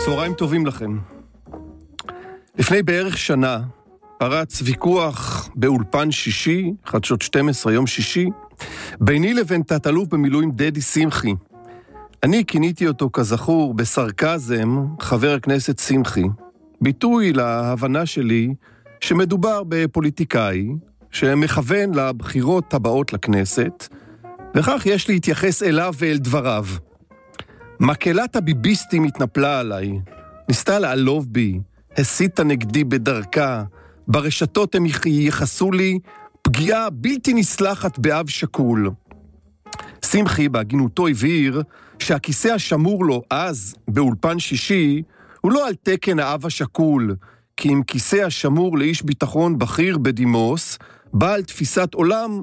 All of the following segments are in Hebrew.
צהריים טובים לכם. לפני בערך שנה פרץ ויכוח באולפן שישי, חדשות 12, יום שישי, ביני לבין תת-אלוף במילואים דדי שמחי. אני כיניתי אותו כזכור בסרקזם חבר הכנסת שמחי, ביטוי להבנה שלי שמדובר בפוליטיקאי שמכוון לבחירות הבאות לכנסת, וכך יש להתייחס אליו ואל דבריו. מקהלת הביביסטים התנפלה עליי, ניסתה לעלוב בי, הסיתה נגדי בדרכה, ברשתות הם יחסו לי פגיעה בלתי נסלחת באב שקול. שמחי בהגינותו הבהיר שהכיסא השמור לו אז באולפן שישי הוא לא על תקן האב השקול, כי אם כיסא השמור לאיש ביטחון בכיר בדימוס, בעל תפיסת עולם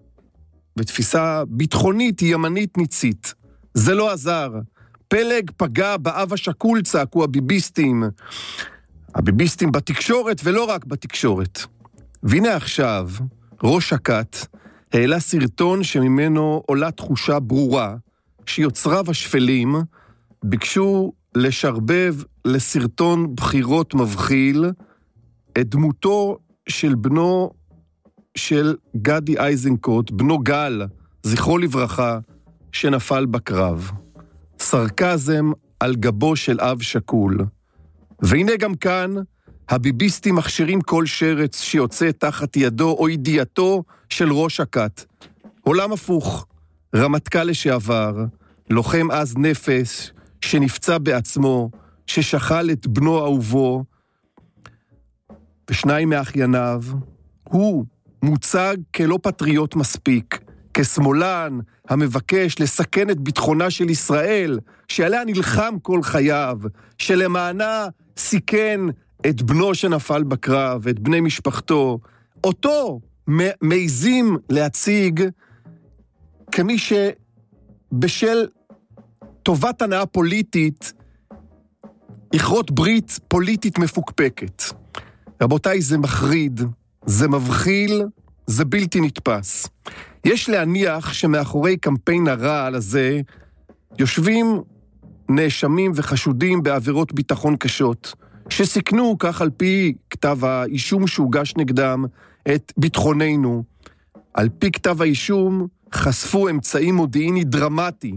ותפיסה ביטחונית ימנית ניצית. זה לא עזר. פלג פגע באב השקול, צעקו הביביסטים. הביביסטים בתקשורת ולא רק בתקשורת. והנה עכשיו, ראש הכת העלה סרטון שממנו עולה תחושה ברורה שיוצריו השפלים ביקשו לשרבב לסרטון בחירות מבחיל את דמותו של בנו של גדי איזנקוט, בנו גל, זכרו לברכה, שנפל בקרב. סרקזם על גבו של אב שקול. והנה גם כאן, הביביסטים מכשירים כל שרץ שיוצא תחת ידו או ידיעתו של ראש הכת. עולם הפוך, רמטכ"ל לשעבר, לוחם עז נפש, שנפצע בעצמו, ששכל את בנו אהובו, ושניים מאחייניו, הוא מוצג כלא פטריוט מספיק, כשמאלן המבקש לסכן את ביטחונה של ישראל, שעליה נלחם כל חייו, שלמענה סיכן את בנו שנפל בקרב, ואת בני משפחתו. אותו מעזים להציג כמי שבשל טובת הנאה פוליטית יכרות ברית פוליטית מפוקפקת. רבותיי, זה מחריד, זה מבחיל, זה בלתי נתפס. יש להניח שמאחורי קמפיין הרעל הזה יושבים נאשמים וחשודים בעבירות ביטחון קשות, שסיכנו, כך על פי כתב האישום שהוגש נגדם, את ביטחוננו. על פי כתב האישום חשפו אמצעי מודיעיני דרמטי.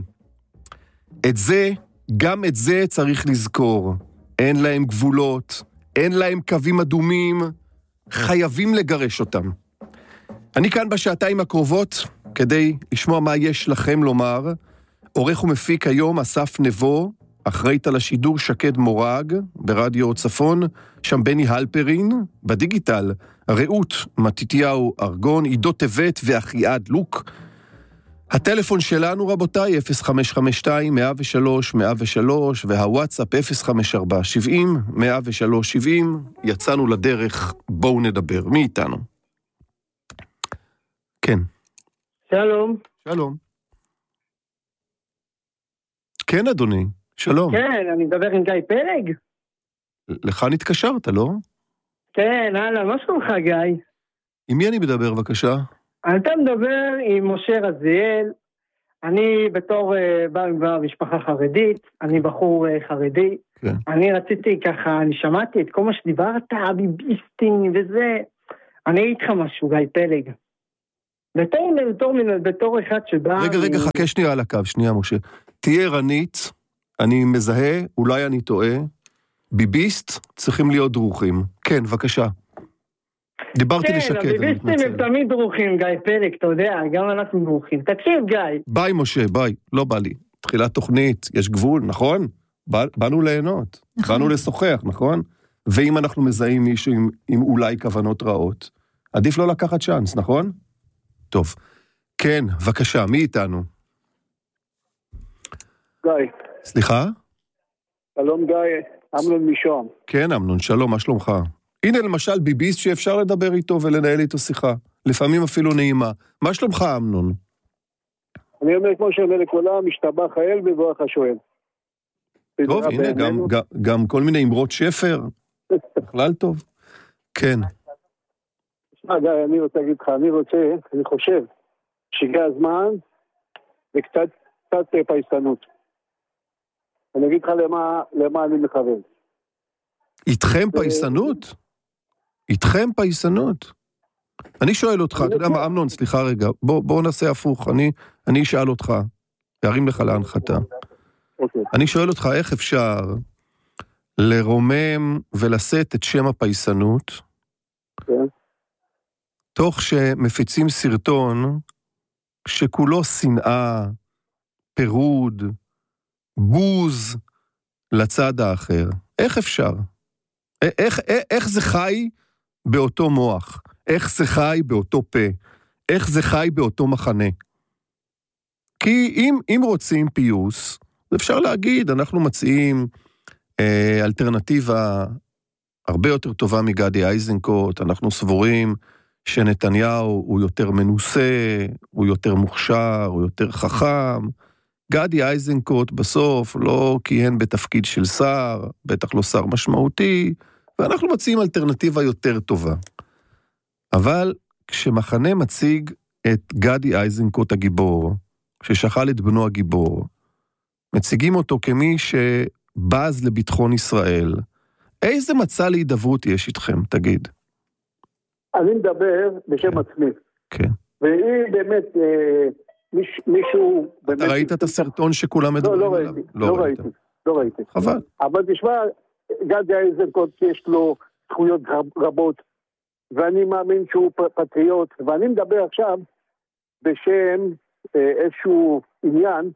גם את זה צריך לזכור. אין להם גבולות, אין להם קווים אדומים, חייבים לגרש אותם. אני כאן בשעתיים הקרובות כדי לשמוע מה יש לכם לומר. עורך ומפיק היום אסף נבו, אחראית על השידור שקד מורג ברדיו צפון, שם בני הלפרין, בדיגיטל רעות מתיתיהו ארגון, עידו טבת ואחיעד לוק. הטלפון שלנו רבותיי 0552-103-103 והוואטסאפ 054-70-103-70. יצאנו לדרך, בואו נדבר. מי איתנו? כן. שלום. שלום. כן אדוני, שלום. כן, אני מדבר עם גיא פלג. לך נתקשרת, לא? כן, הלאה, מה שלומך גיא? עם מי אני מדבר בבקשה? אתה מדבר עם משה רזיאל. אני בתור במשפחה חרדית, אני בחור חרדי. כן. אני רציתי ככה, אני שמעתי את כל מה שדיברת, הביביסטים וזה. אני אגיד לך משהו, גיא פלג. בתור אחד שבא... רגע, חכה שנייה על הקו, שנייה משה. תהיה ערנית, אני מזהה, אולי אני טועה, ביביסט צריכים להיות דרוכים. כן, בבקשה. דיברתי לשקד. כן, הביביסטים הם תמיד דרוכים, גיא פלג, אתה יודע, גם אנחנו דרוכים. תקשיב, גיא. ביי, משה, ביי. לא בא לי. תחילת תוכנית, יש גבול, נכון? באנו ליהנות. נכון. באנו לשוחח, נכון? ואם אנחנו מזהים מישהו עם אולי כוונות רעות, עדיף לא לקחת צ'אנס, נכון? טוב. כן, בבקשה, מי איתנו? גיא. סליחה? שלום גיא, אמנון משום. כן, אמנון, שלום, מה שלומך? הנה למשל ביביסט שאפשר לדבר איתו ולנהל איתו שיחה. לפעמים אפילו נעימה. מה שלומך, אמנון? אני אומר כמו שאומר לכולם, משתבח האל בברך השואל. טוב, הנה, גם כל מיני אמרות שפר. בכלל טוב. כן. תשמע, גיא, אני רוצה להגיד לך, אני חושב שהגיע הזמן וקצת פייסנות. אני אגיד לך למה אני מכוון. איתכם פייסנות? איתכם פייסנות? אני שואל אותך, אתה יודע מה, אמנון, סליחה רגע, בוא נעשה הפוך, אני אשאל אותך, ירים לך להנחתה. אני שואל אותך, איך אפשר לרומם ולשאת את שם הפייסנות, תוך שמפיצים סרטון שכולו שנאה, פירוד, בוז לצד האחר? איך אפשר? איך זה חי באותו מוח? איך זה חי באותו פה? איך זה חי באותו מחנה? כי אם רוצים פיוס, אפשר להגיד, אנחנו מציעים אלטרנטיבה הרבה יותר טובה מגדי איזנקוט, אנחנו סבורים שנתניהו הוא יותר מנוסה, הוא יותר מוכשר, הוא יותר חכם. גדי איזנקוט בסוף לא כיהן בתפקיד של שר, בטח לא שר משמעותי, ואנחנו מציעים אלטרנטיבה יותר טובה. אבל כשמחנה מציג את גדי איזנקוט הגיבור, ששכל את בנו הגיבור, מציגים אותו כמי שבז לביטחון ישראל, איזה מצע להידברות יש איתכם, תגיד? אני מדבר בשם עצמי. כן. והיא באמת, מישהו... אתה ראית את הסרטון שכולם מדברים עליו? לא ראיתי. חבל. אבל תשמע, גדי איזנקוט יש לו זכויות רבות, ואני מאמין שהוא פטריוט, ואני מדבר עכשיו בשם איזשהו עניין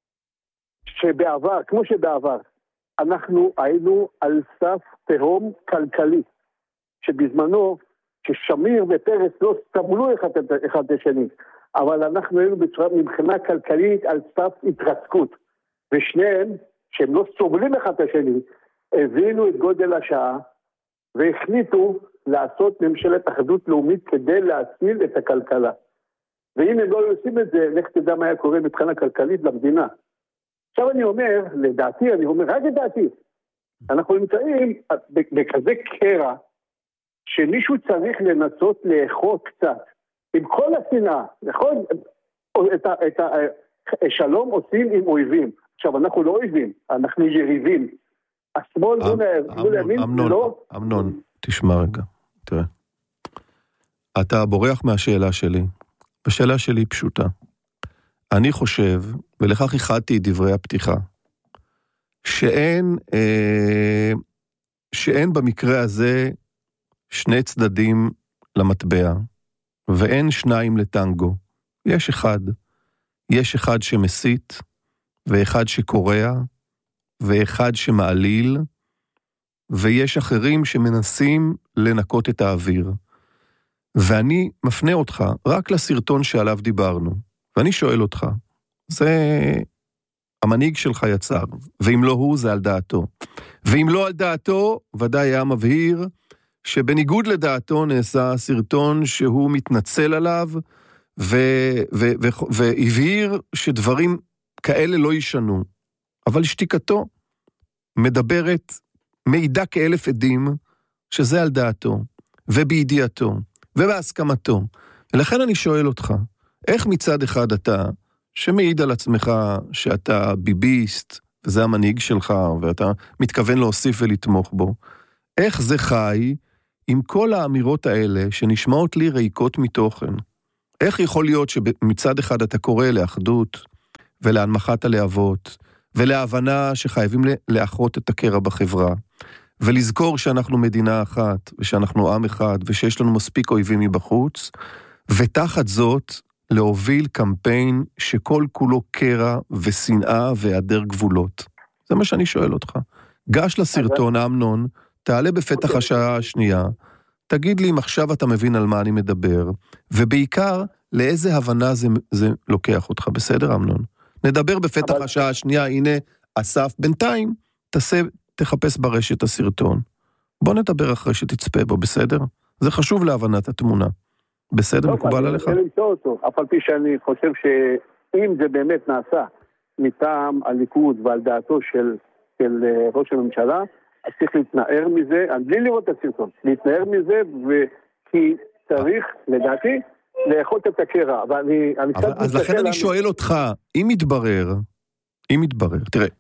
שבעבר, כמו שבעבר, אנחנו היינו על סף תהום כלכלי, שבזמנו, ששמיר ופרס לא סתמלו אחד לשני, אבל אנחנו היינו בצורה מבחינה כלכלית על סף התרסקות, ושניהם, שהם לא סובלים אחד לשני, הבינו את גודל השעה, והחליטו לעשות ממשלת אחדות לאומית כדי להציל את הכלכלה. ואם הם לא עושים את זה, לך תדע מה היה קורה מבחינה כלכלית למדינה. עכשיו אני אומר, לדעתי, אני אומר, רק לדעתי, אנחנו נמצאים בכזה קרע, שמישהו צריך לנסות לאכול קצת, עם כל השנאה, נכון? את השלום עושים עם אויבים. עכשיו, אנחנו לא אויבים, אנחנו יריבים. השמאל מול הימין לא... אמנון, תשמע רגע, תראה. אתה בורח מהשאלה שלי, והשאלה שלי היא פשוטה. אני חושב, ולכך ייחדתי את דברי הפתיחה, שאין במקרה הזה שני צדדים למטבע, ואין שניים לטנגו. יש אחד. יש אחד שמסית, ואחד שקורע, ואחד שמעליל, ויש אחרים שמנסים לנקות את האוויר. ואני מפנה אותך רק לסרטון שעליו דיברנו, ואני שואל אותך, זה המנהיג שלך יצר, ואם לא הוא, זה על דעתו. ואם לא על דעתו, ודאי היה מבהיר, שבניגוד לדעתו נעשה סרטון שהוא מתנצל עליו, והבהיר שדברים כאלה לא ישנו. אבל שתיקתו מדברת, מעידה כאלף עדים, שזה על דעתו, ובידיעתו, ובהסכמתו. ולכן אני שואל אותך, איך מצד אחד אתה, שמעיד על עצמך שאתה ביביסט, וזה המנהיג שלך, ואתה מתכוון להוסיף ולתמוך בו, איך זה חי עם כל האמירות האלה שנשמעות לי ריקות מתוכן? איך יכול להיות שמצד אחד אתה קורא לאחדות ולהנמכת הלהבות, ולהבנה שחייבים לאחות את הקרע בחברה, ולזכור שאנחנו מדינה אחת, ושאנחנו עם אחד, ושיש לנו מספיק אויבים מבחוץ, ותחת זאת להוביל קמפיין שכל כולו קרע ושנאה והיעדר גבולות. זה מה שאני שואל אותך. גש לסרטון, אמנון, תעלה בפתח השעה השנייה, תגיד לי אם עכשיו אתה מבין על מה אני מדבר, ובעיקר לאיזה הבנה זה לוקח אותך, בסדר אמנון? נדבר בפתח השעה השנייה, הנה אסף, בינתיים תחפש ברשת הסרטון. בוא נדבר אחרי שתצפה בו, בסדר? זה חשוב להבנת התמונה. בסדר, מקובל עליך? אני רוצה למצוא אותו, אף על פי שאני חושב שאם זה באמת נעשה מטעם הליכוד ועל דעתו של ראש הממשלה, אז צריך להתנער מזה, בלי לראות את הסרטון, להתנער מזה, כי צריך, לדעתי, לאכות את הקרע. אז לכן אני שואל אותך, אם מתברר, תראה,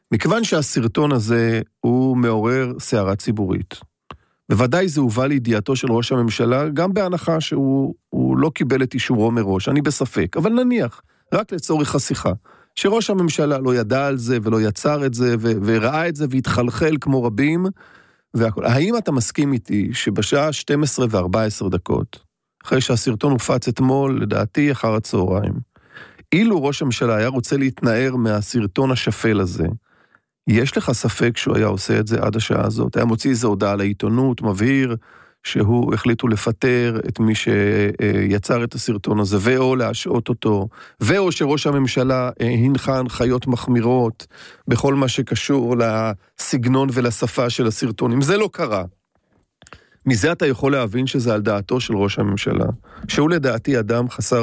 מכיוון שהסרטון הזה הוא מעורר סערה ציבורית, בוודאי זה הובא לידיעתו של ראש הממשלה, גם בהנחה שהוא לא קיבל את אישורו מראש, אני בספק, אבל נניח, רק לצורך השיחה, שראש הממשלה לא ידע על זה ולא יצר את זה, וראה את זה והתחלחל כמו רבים, והכל. האם אתה מסכים איתי שבשעה 12 ו-14 דקות, אחרי שהסרטון הופץ אתמול, לדעתי אחר הצהריים, אילו ראש הממשלה היה רוצה להתנער מהסרטון השפל הזה, יש לך ספק שהוא היה עושה את זה עד השעה הזאת? היה מוציא איזו הודעה לעיתונות, מבהיר שהוא החליטו לפטר את מי שיצר את הסרטון הזה, ואו להשעות אותו, ואו שראש הממשלה הנחה הנחיות מחמירות, בכל מה שקשור לסגנון ולשפה של הסרטון. אם זה לא קרה, מזה אתה יכול להבין שזה על דעתו של ראש הממשלה, שהוא לדעתי אדם חסר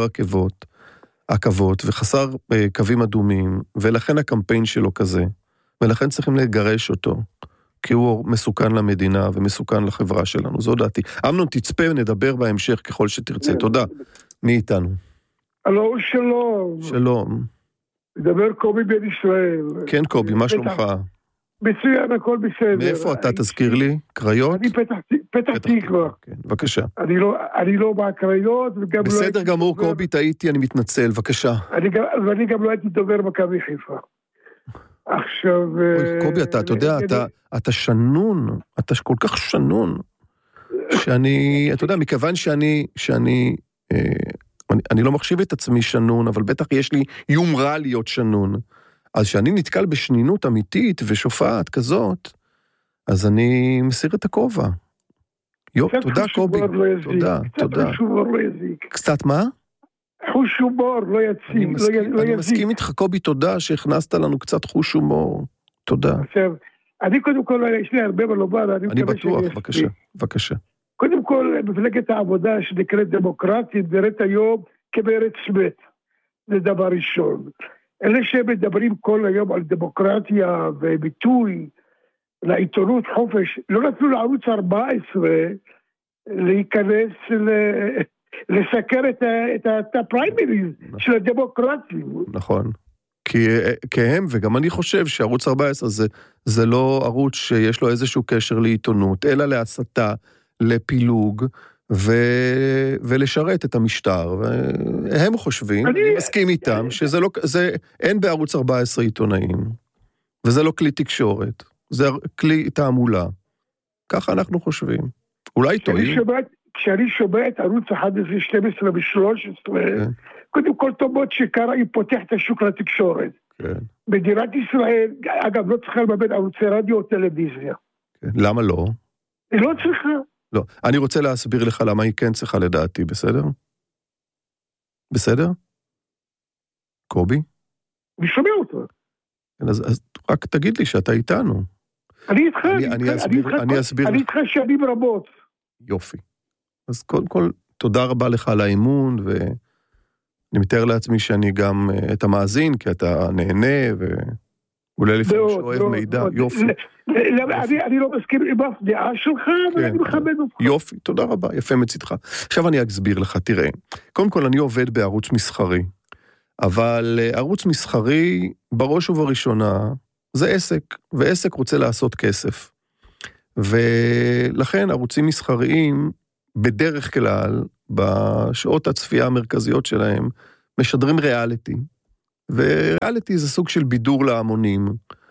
עכבות וחסר קווים אדומים, ולכן הקמפיין שלו כזה, ולכן צריכים לגרש אותו, כי הוא מסוכן למדינה ומסוכן לחברה שלנו, זו דעתי. אמנון, תצפה, נדבר בהמשך ככל שתרצה, תודה. מי איתנו? הלו, שלום. שלום. מדבר קובי בן ישראל. כן, קובי, מה שלומך? מצוין, הכל בסדר. מאיפה אתה, תזכיר לי? קריות? אני פתח תקווה. כן, בבקשה. אני לא בקריות, וגם לא... בסדר גמור, קובי, טעיתי, אני מתנצל, בבקשה. ואני גם לא הייתי דובר מכבי חיפה. עכשיו... קובי, אתה יודע, אתה שנון, אתה כל כך שנון, שאני, אתה יודע, מכיוון שאני לא מחשיב את עצמי שנון, אבל בטח יש לי יומרה להיות שנון, אז שאני נתקל בשנינות אמיתית ושופעת כזאת, אז אני מסיר את הכובע. תודה, קובי, תודה. קצת מה? חוש הומור לא יציג. אני מסכים איתך, קובי, תודה שהכנסת לנו קצת חוש הומור. תודה. עכשיו, אני קודם כל, יש לי הרבה מה לומר. אני בטוח, בבקשה. קודם כל, מפלגת העבודה שנקראת דמוקרטית, נראית היום כבארץ בית. זה דבר ראשון. אלה שמדברים כל היום על דמוקרטיה וביטוי לעיתונות חופש, לא נתנו לערוץ 14 להיכנס לסקר את הפריימריז של הדמוקרטים. נכון. כי הם, וגם אני חושב שערוץ 14 זה לא ערוץ שיש לו איזשהו קשר לעיתונות, אלא להסתה, לפילוג, ולשרת את המשטר. והם חושבים, אני מסכים איתם, שזה לא, אין בערוץ 14 עיתונאים, וזה לא כלי תקשורת, זה כלי תעמולה. ככה אנחנו חושבים. אולי טועים. כשאני שומע את ערוץ 11, 12 ו-13, קודם כל טובות שקרה, היא פותח את השוק לתקשורת. מדינת ישראל, אגב, לא צריכה לממן ערוצי רדיו או טלוויזיה. למה לא? היא לא צריכה. לא, אני רוצה להסביר לך למה היא כן צריכה לדעתי, בסדר? בסדר? קובי? אני שומע אותו. אז רק תגיד לי שאתה איתנו. אני איתך, אני אסביר. אני איתך שנים רבות. יופי. אז קודם כל, תודה רבה לך על האמון, ואני מתאר לעצמי שאני גם את המאזין, כי אתה נהנה, ואולי לפעמים שאוהב מידע, יופי. אני לא מסכים עם אף דעה שלך, אבל אני מכבד אותך. יופי, תודה רבה, יפה מצדך. עכשיו אני אסביר לך, תראה, קודם כל אני עובד בערוץ מסחרי, אבל ערוץ מסחרי, בראש ובראשונה, זה עסק, ועסק רוצה לעשות כסף. ולכן ערוצים מסחריים, בדרך כלל, בשעות הצפייה המרכזיות שלהם, משדרים ריאליטי. וריאליטי זה סוג של בידור להמונים.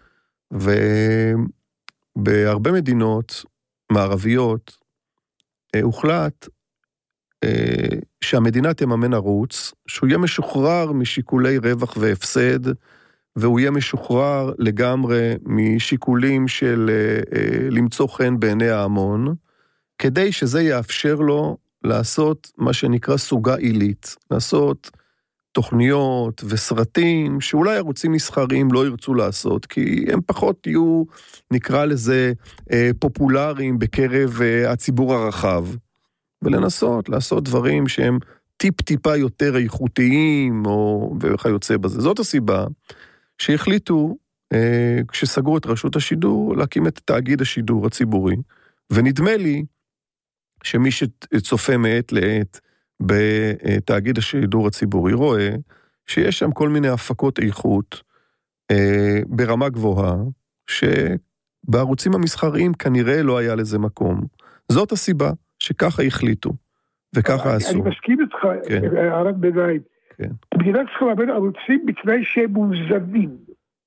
ובהרבה מדינות מערביות, הוחלט שהמדינה תממן ערוץ, שהוא יהיה משוחרר משיקולי רווח והפסד, והוא יהיה משוחרר לגמרי משיקולים של למצוא חן בעיני ההמון, כדי שזה יאפשר לו לעשות מה שנקרא סוגה עילית, לעשות תוכניות וסרטים שאולי ערוצים מסחריים לא ירצו לעשות, כי הם פחות יהיו, נקרא לזה, פופולריים בקרב הציבור הרחב, ולנסות לעשות דברים שהם טיפה יותר איכותיים, וכיוצא בזה. זאת הסיבה שהחליטו, כשסגרו את רשות השידור, להקים את תאגיד השידור הציבורי, ונדמה לי שמי שצופה מעת לעת בתאגיד השידור הציבורי רואה שיש שם כל מיני הפקות איכות, ברמה גבוהה, שבערוצים המסחריים כנראה לא היה לזה מקום. זאת הסיבה שככה החליטו, וככה עשו. אני מסכים איתך, הערת ביניים. מדינה צריכה להבין ערוצים בתנאי שהם מאוזנים.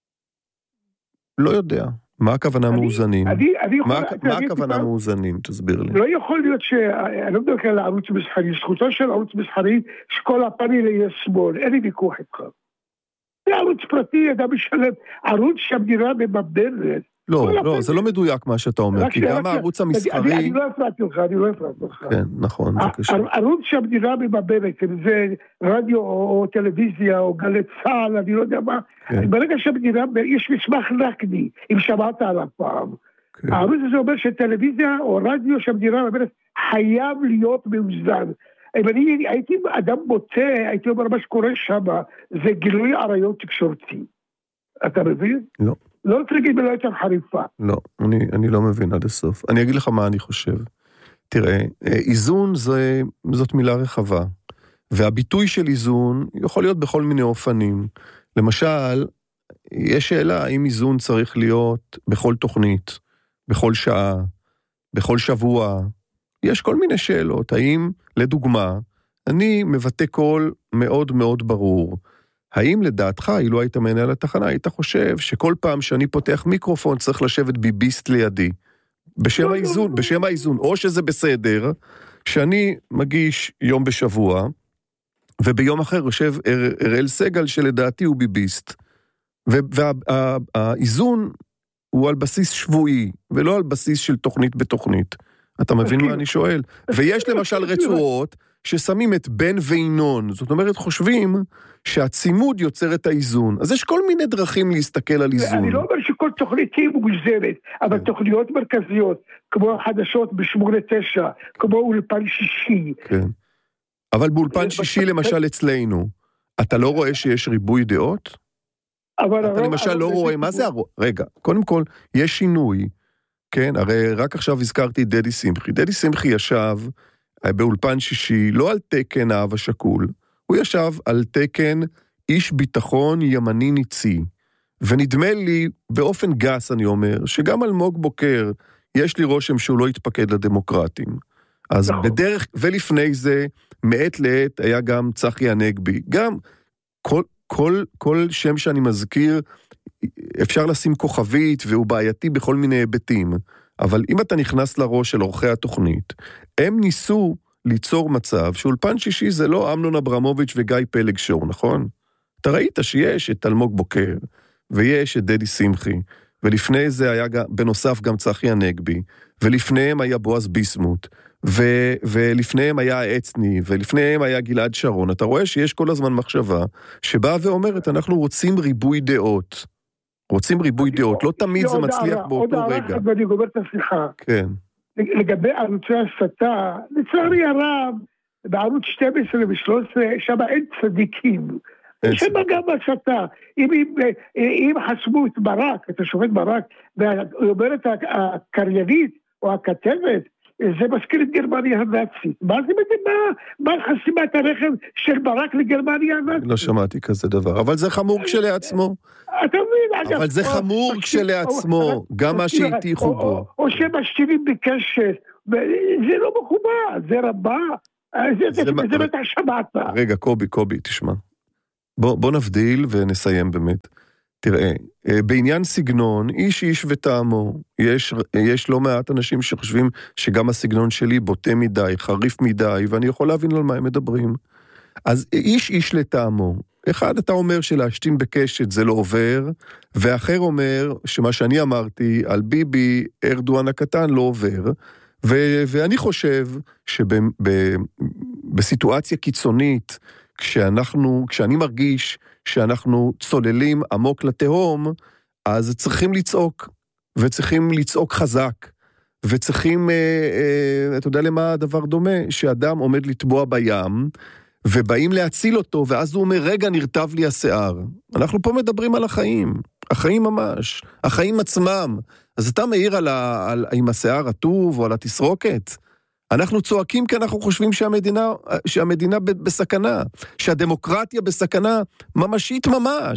לא יודע. מה הכוונה מאוזנים? מה הכוונה מאוזנים? תסביר לי. לא יכול להיות אני לא מדבר על ערוץ מסחרי, זכותו של ערוץ מסחרי, שכל הפאנל יהיה שמאל, אין לי ויכוח איתך. זה ערוץ פרטי, אדם משלם, ערוץ שהמדינה מבדלת. לא, זה לא מדויק מה שאתה אומר, כי גם הערוץ המסחרי... אני לא הפרעתי אותך. כן, נכון, בבקשה. ערוץ שהמדינה מבדלת, אם זה רדיו או טלוויזיה או גלי צהל, אני לא יודע מה, ברגע שהמדינה, יש מסמך נקדי, אם שמעת עליו פעם. הערוץ הזה אומר שטלוויזיה או רדיו שהמדינה מבדלת, חייב להיות מאוזן. אם אני הייתי אדם בוטה, הייתי אומר מה שקורה שם, זה גילוי עריות תקשורתי. אתה מבין? לא. לא צריך להגיד בלא יותר חריפה. לא, אני לא מבין עד הסוף. אני אגיד לך מה אני חושב. תראה, איזון זאת מילה רחבה, והביטוי של איזון יכול להיות בכל מיני אופנים. למשל, יש שאלה האם איזון צריך להיות בכל תוכנית, בכל שעה, בכל שבוע. יש כל מיני שאלות. האם, לדוגמה, אני מבטא קול מאוד מאוד ברור, האם לדעתך, אילו היית מנהל התחנה, היית חושב שכל פעם שאני פותח מיקרופון צריך לשבת ביביסט לידי, בשם האיזון, או שזה בסדר, שאני מגיש יום בשבוע, וביום אחר יושב אראל סגל שלדעתי הוא ביביסט, והאיזון הוא על בסיס שבועי, ולא על בסיס של תוכנית בתוכנית. אתה מבין מה אני שואל? ויש למשל רצועות, ששמים את בן וינון, זאת אומרת חושבים שהצימוד יוצר את האיזון. אז יש כל מיני דרכים להסתכל על איזון. אני לא אומר שכל תוכנית היא מוגזרת, אבל תוכניות מרכזיות, כמו החדשות ב8-9, כמו אולפן שישי. כן. אבל באולפן שישי למשל אצלנו, אתה לא רואה שיש ריבוי דעות? אתה למשל לא רואה, מה זה הרוב? רגע, קודם כל, יש שינוי, כן, הרי רק עכשיו הזכרתי את דדי שמחי. דדי שמחי ישב באולפן שישי, לא על תקן האב השכול, הוא ישב על תקן איש ביטחון ימני ניצי, ונדמה לי, באופן גס אני אומר, שגם על מוג בוקר, יש לי רושם שהוא לא יתפקד לדמוקרטים. אז בדרך, ולפני זה, מעת לעת היה גם צחי הנגבי, גם כל שם שאני מזכיר, אפשר לשים כוכבית, והוא בעייתי בכל מיני היבטים, אבל אם אתה נכנס לראש של עורכי התוכנית, הם ניסו ליצור מצב שאולפן שישי זה לא אמנון אברמוביץ' וגיא פלג שור, נכון? אתה ראית שיש את אלמוג בוקר, ויש את דדי שמחי, ולפני זה היה בנוסף גם צחי הנגבי, ולפניהם היה בועז ביסמוט, ולפניהם היה העצני, ולפניהם היה גלעד שרון. אתה רואה שיש כל הזמן מחשבה, שבאה ואומרת, אנחנו רוצים ריבוי דעות. רוצים ריבוי דעות, לא תמיד זה מצליח באותו רגע. עוד ואני גומר את השיחה. כן. לגבי ערוצי הסתה, לצערי הרב, בערוץ 12 ו-13, שם אין צדיקים. שם גם הסתה. אם חסמו את ברק, את השופט ברק, ואומרת הקריינית או הכתבת, זה מזכיר את גרמניה הנאצית. מה זה מה חסימת הרכב של ברק לגרמניה הנאצית? לא שמעתי כזה דבר, אבל זה חמור כשלעצמו. אתה מבין? אבל זה חמור כשלעצמו, גם מה שהתיחו בו. או שמשתינים בקשת, זה לא מכובד, זה רבה, זה בטח שמעת. רגע, קובי, תשמע. בוא נבדיל ונסיים באמת. תראה, בעניין סגנון, איש וטעמו, יש לא מעט אנשים שחושבים שגם הסגנון שלי בוטה מדי, חריף מדי, ואני יכול להבין על מה הם מדברים. אז איש לטעמו. אחד, אתה אומר שלהשתין בקשת זה לא עובר, ואחר אומר שמה שאני אמרתי על ביבי, ארדואן הקטן לא עובר, ואני חושב שבסיטואציה קיצונית, כשאני מרגיש שאנחנו צוללים עמוק לתהום, אז צריכים לצעוק, וצריכים לצעוק חזק, וצריכים, אתה יודע למה הדבר דומה? שאדם עומד לטבוע בים, ובאים להציל אותו, ואז הוא אומר, רגע, נרטב לי השיער. אנחנו פה מדברים על החיים, החיים ממש, החיים עצמם. אז אתה מעיר עם השיער הטוב, או על התסרוקת? אנחנו צועקים כי אנחנו חושבים שהמדינה בסכנה, שהדמוקרטיה בסכנה ממשית ממש.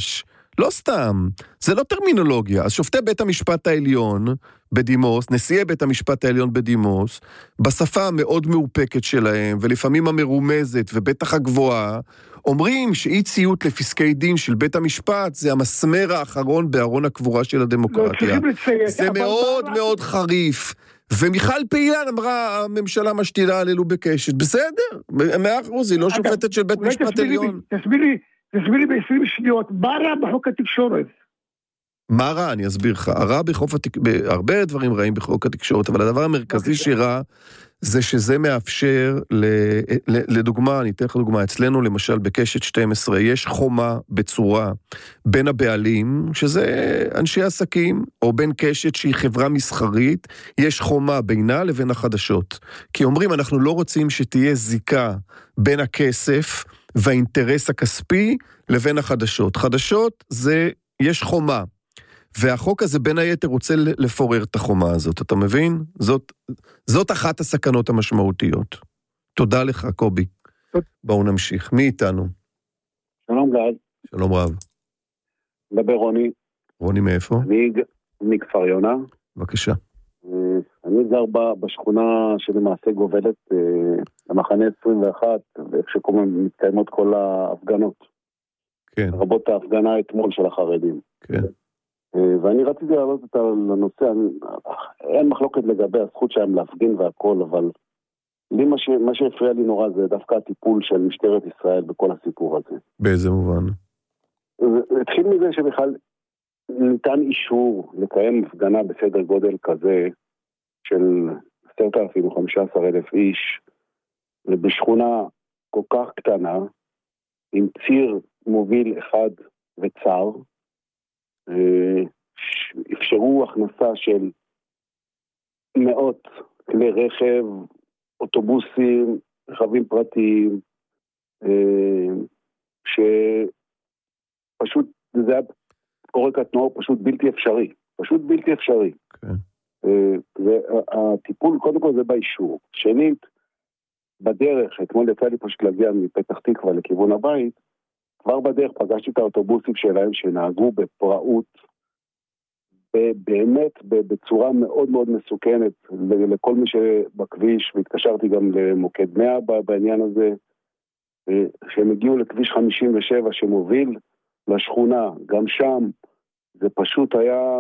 לא סתם, זה לא טרמינולוגיה. אז שופטי בית המשפט העליון בדימוס, נשיאי בית המשפט העליון בדימוס, בשפה המאוד מאופקת שלהם, ולפעמים המרומזת ובטח הגבוהה, אומרים שאי ציות לפסקי דין של בית המשפט, זה המסמר האחרון בארון הקבורה של הדמוקרטיה. זה מאוד מאוד חריף. ומיכל פעילן אמרה, הממשלה משתילה עלינו בקשת. בסדר, 100%, היא לא שופטת של בית משפט עליון. תסביר לי ב-20 שניות, מה רע בחוק התקשורת? מה רע? אני אסביר לך. הרע הרבה דברים רעים בחוק התקשורת, אבל הדבר המרכזי שרע, זה שזה מאפשר, לדוגמה, אני אתן לך דוגמה, אצלנו למשל בקשת 12, יש חומה בצורה בין הבעלים, שזה אנשי עסקים, או בין קשת שהיא חברה מסחרית, יש חומה בינה לבין החדשות. כי אומרים, אנחנו לא רוצים שתהיה זיקה בין הכסף והאינטרס הכספי לבין החדשות. חדשות זה, יש חומה. והחוק הזה בין היתר רוצה לפורר את החומה הזאת, אתה מבין? זאת אחת הסכנות המשמעותיות. תודה לך, קובי. בואו נמשיך. מי איתנו? שלום גל. שלום רב. מדבר רוני. רוני מאיפה? אני מכפר יונה. בבקשה. אני גר בשכונה שלמעשה גובלת המחנה 21, ואיך שקוראים מתקיימות כל ההפגנות. כן. רבות ההפגנה אתמול של החרדים. כן. ואני רציתי להעלות את הנושא, אין מחלוקת לגבי הזכות שלהם להפגין והכל, אבל לי מה שהפריע לי נורא זה דווקא הטיפול של משטרת ישראל בכל הסיפור הזה. באיזה מובן? התחיל מזה שבכלל ניתן אישור לקיים הפגנה בסדר גודל כזה של 10,000 או 15,000 איש, ובשכונה כל כך קטנה, עם ציר מוביל אחד וצר, אפשרו הכנסה של מאות כלי רכב, אוטובוסים, רכבים פרטיים, שפשוט זה היה עורק התנועה פשוט בלתי אפשרי, פשוט בלתי אפשרי. והטיפול קודם כל זה באישור. שנית, בדרך, אתמול יצא לי פשוט להגיע מפתח תקווה לכיוון הבית, כבר בדרך פגשתי את האוטובוסים שלהם שנהגו בפראות, באמת בצורה מאוד מאוד מסוכנת לכל מי שבכביש, והתקשרתי גם למוקד 100 בעניין הזה, שהם הגיעו לכביש 57 שמוביל לשכונה, גם שם זה פשוט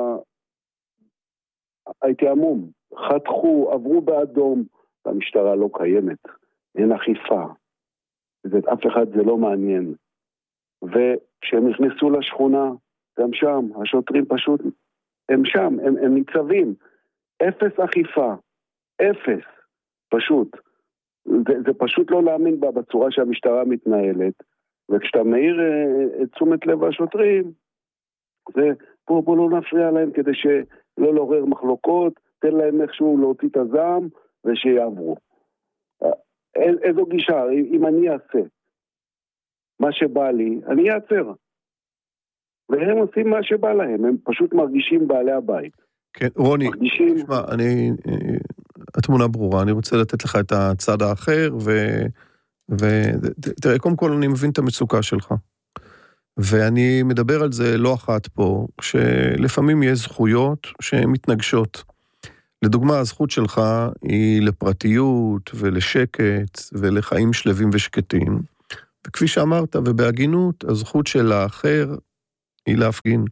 הייתי עמום, חתכו, עברו באדום, והמשטרה לא קיימת, אין אכיפה, אף אחד זה לא מעניין. וכשהם נכנסו לשכונה, גם שם, השוטרים פשוט, הם שם, הם ניצבים, אפס אכיפה, אפס, פשוט. זה פשוט לא להאמין בצורה שהמשטרה מתנהלת, וכשאתה מאיר את תשומת לב השוטרים, בוא לא נפריע להם כדי שלא לעורר מחלוקות, תן להם איכשהו להוציא את הזעם, ושיעברו. איזו גישה, אם אני אעשה, מה שבא לי, אני אעצר. והם עושים מה שבא להם, הם פשוט מרגישים בעלי הבית. כן, רוני, תשמע, התמונה ברורה, אני רוצה לתת לך את הצד האחר, ותראה, קודם כל אני מבין את המצוקה שלך, ואני מדבר על זה לא אחת פה, שלפעמים יש זכויות שהן מתנגשות. לדוגמה, הזכות שלך היא לפרטיות ולשקט ולחיים שלווים ושקטים, וכפי שאמרת, ובהגינות, הזכות של האחר היא להפגין.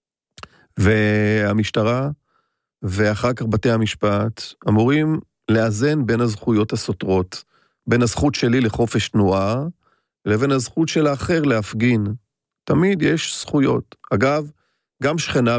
והמשטרה, ואחר כך בתי המשפט, אמורים לאזן בין הזכויות הסותרות, בין הזכות שלי לחופש תנועה, לבין הזכות של האחר להפגין. תמיד יש זכויות. אגב, גם שכנה